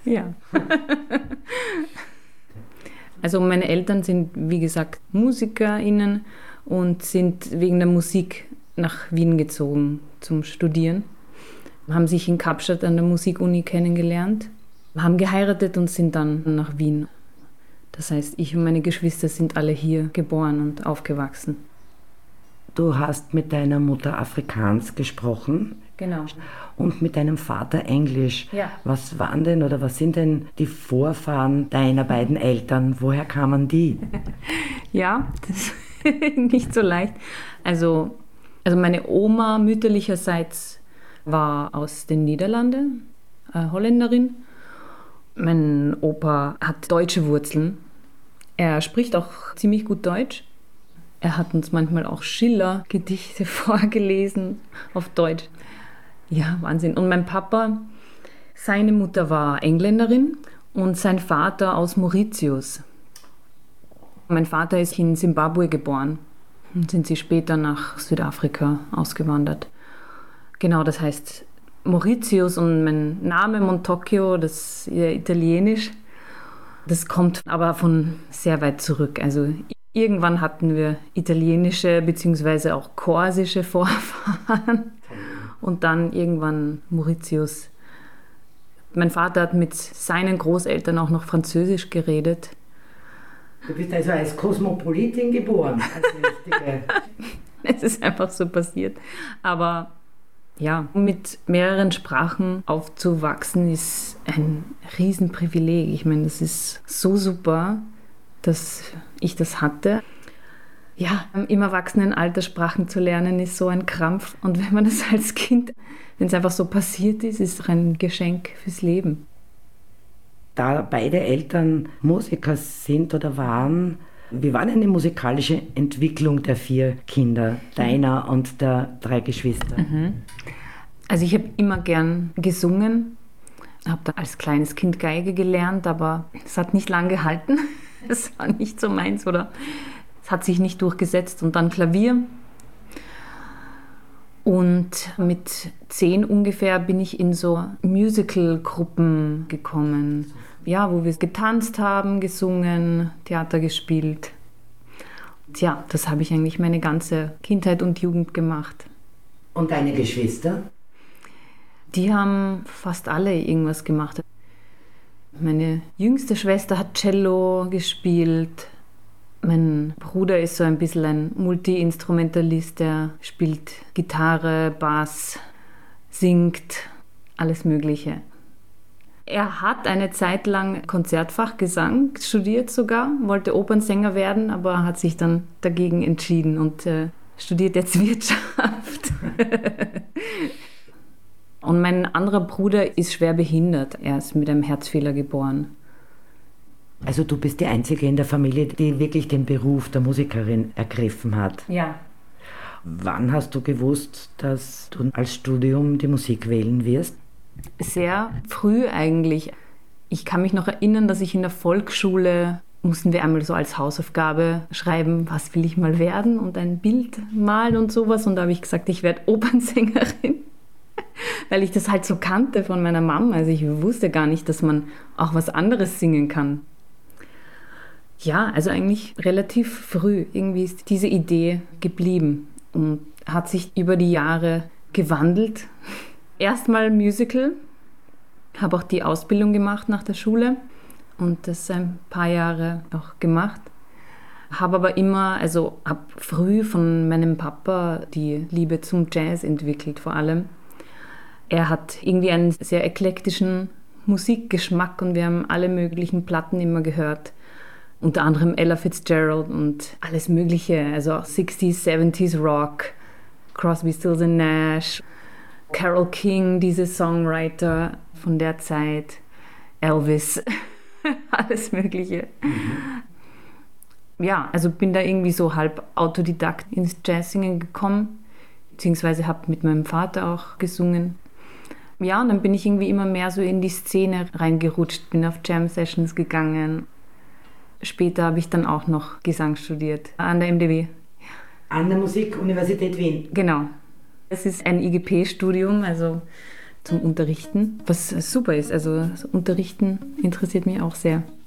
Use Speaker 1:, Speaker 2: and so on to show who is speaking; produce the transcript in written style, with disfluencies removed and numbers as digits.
Speaker 1: Ja. Also meine Eltern sind, wie gesagt, MusikerInnen und sind wegen der Musik nach Wien gezogen zum Studieren. Haben sich in Kapstadt an der Musikuni kennengelernt, haben geheiratet und sind dann nach Wien. Das heißt, ich und meine Geschwister sind alle hier geboren und aufgewachsen.
Speaker 2: Du hast mit deiner Mutter Afrikaans gesprochen.
Speaker 1: Genau.
Speaker 2: Und mit deinem Vater Englisch.
Speaker 1: Ja.
Speaker 2: Was waren denn oder was sind denn die Vorfahren deiner beiden Eltern? Woher kamen die?
Speaker 1: Ja, das ist nicht so leicht. Also meine Oma mütterlicherseits war aus den Niederlanden, Holländerin. Mein Opa hat deutsche Wurzeln. Er spricht auch ziemlich gut Deutsch. Er hat uns manchmal auch Schiller-Gedichte vorgelesen auf Deutsch. Ja, Wahnsinn. Und mein Papa, seine Mutter war Engländerin und sein Vater aus Mauritius. Mein Vater ist in Simbabwe geboren und sind sie später nach Südafrika ausgewandert. Genau, das heißt Mauritius und mein Name Montocchio, das ist italienisch. Das kommt aber von sehr weit zurück. Also irgendwann hatten wir italienische bzw. auch korsische Vorfahren und dann irgendwann Mauritius. Mein Vater hat mit seinen Großeltern auch noch Französisch geredet.
Speaker 2: Du bist also als Kosmopolitin geboren, als richtige.
Speaker 1: Es ist einfach so passiert. Aber ja, mit mehreren Sprachen aufzuwachsen ist ein Riesenprivileg. Ich meine, das ist so super, dass ich das hatte. Ja, im Erwachsenenalter Sprachen zu lernen ist so ein Krampf. Und wenn man das als Kind, wenn es einfach so passiert ist, ist es ein Geschenk fürs Leben.
Speaker 2: Da beide Eltern Musiker sind oder waren, wie war denn die musikalische Entwicklung der 4 Kinder, deiner und der 3 Geschwister?
Speaker 1: Also ich habe immer gern gesungen, habe da als kleines Kind Geige gelernt, aber es hat nicht lang gehalten. Es war nicht so meins oder es hat sich nicht durchgesetzt. Und dann Klavier. Und mit 10 ungefähr bin ich in so Musical-Gruppen gekommen. Ja, wo wir getanzt haben, gesungen, Theater gespielt. Tja, das habe ich eigentlich meine ganze Kindheit und Jugend gemacht.
Speaker 2: Und deine Geschwister?
Speaker 1: Die haben fast alle irgendwas gemacht. Meine jüngste Schwester hat Cello gespielt. Mein Bruder ist so ein bisschen ein Multi-Instrumentalist, der spielt Gitarre, Bass, singt, alles Mögliche. Er hat eine Zeit lang Konzertfachgesang studiert sogar, wollte Opernsänger werden, aber hat sich dann dagegen entschieden und studiert jetzt Wirtschaft. Und mein anderer Bruder ist schwer behindert. Er ist mit einem Herzfehler geboren.
Speaker 2: Also du bist die Einzige in der Familie, die wirklich den Beruf der Musikerin ergriffen hat.
Speaker 1: Ja.
Speaker 2: Wann hast du gewusst, dass du als Studium die Musik wählen wirst?
Speaker 1: Sehr früh eigentlich. Ich kann mich noch erinnern, dass ich in der Volksschule mussten wir einmal so als Hausaufgabe schreiben, was will ich mal werden und ein Bild malen und sowas. Und da habe ich gesagt, ich werde Opernsängerin, weil ich das halt so kannte von meiner Mama. Also ich wusste gar nicht, dass man auch was anderes singen kann. Ja, also eigentlich relativ früh irgendwie ist diese Idee geblieben und hat sich über die Jahre gewandelt. Erstmal Musical, habe auch die Ausbildung gemacht nach der Schule und das ein paar Jahre auch gemacht. Habe aber immer, also habe früh von meinem Papa die Liebe zum Jazz entwickelt vor allem. Er hat irgendwie einen sehr eklektischen Musikgeschmack und wir haben alle möglichen Platten immer gehört. Unter anderem Ella Fitzgerald und alles Mögliche, also auch 60s, 70s Rock, Crosby, Stills and Nash, Carole King, diese Songwriter von der Zeit, Elvis, alles Mögliche. Ja, also bin da irgendwie so halb Autodidakt ins Jazzsingen gekommen, beziehungsweise habe mit meinem Vater auch gesungen. Ja, und dann bin ich irgendwie immer mehr so in die Szene reingerutscht, bin auf Jam-Sessions gegangen. Später habe ich dann auch noch Gesang studiert an der MDW.
Speaker 2: An der Musikuniversität Wien?
Speaker 1: Genau. Es ist ein IGP-Studium, also zum Unterrichten, was super ist. Also das Unterrichten interessiert mich auch sehr.